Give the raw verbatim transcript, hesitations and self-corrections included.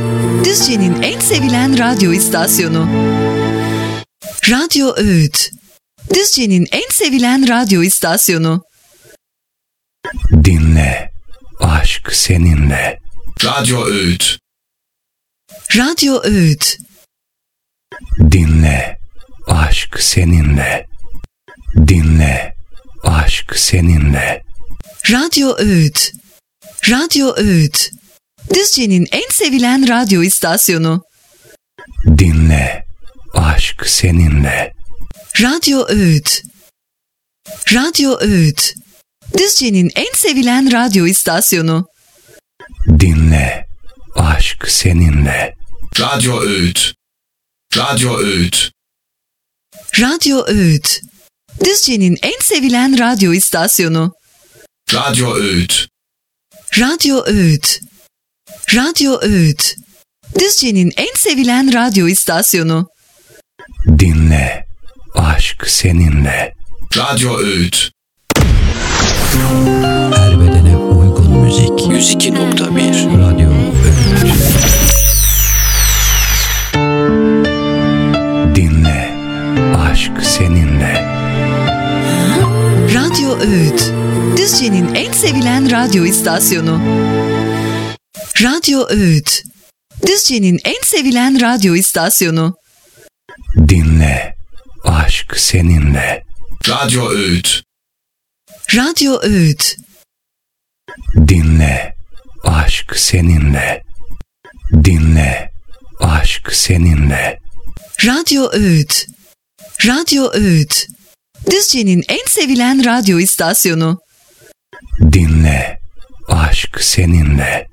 Düzce'nin en sevilen radyo istasyonu. Radyo Öğüt, Düzce'nin en sevilen radyo istasyonu. Dinle, aşk seninle. Radyo Öğüt. Radyo Öğüt. Dinle, aşk seninle. Dinle, aşk seninle. Radyo Öğüt. Radyo Öğüt. Düzce'nin en sevilen radyo istasyonu. Dinle, aşk seninle. Radyo Öğüt. Radyo Öğüt. Düzce'nin en sevilen radyo istasyonu. Dinle, aşk seninle. Radyo Öğüt. Radyo Öğüt. Radyo Öğüt. Düzce'nin en sevilen radyo istasyonu. Radyo Öğüt. Radyo Öğüt. Radyo Öğüt. Düzce'nin en sevilen radyo istasyonu. Dinle, aşk seninle. Radyo Öğüt. Her bedene uygun müzik. yüz iki nokta bir Radyo Öğüt. Dinle, aşk seninle. Radyo Öğüt. Düzce'nin en sevilen radyo istasyonu. Radyo Öğüt. Düzce'nin en sevilen radyo istasyonu. Dinle, aşk seninle. Radyo Öğüt. Radyo Öğüt. Dinle, aşk seninle. Dinle, aşk seninle. Radyo Öğüt. Radyo Öğüt. Düzce'nin en sevilen radyo istasyonu. Dinle, aşk seninle.